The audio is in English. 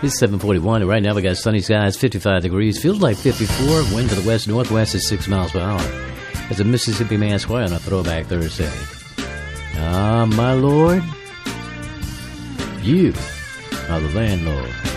It's 7:41, and right now we got sunny skies, 55 degrees. Feels like 54. Wind to the west-northwest is 6 miles per hour. It's a Mississippi Man Square on a Throwback Thursday. Ah, my lord, you are the landlord.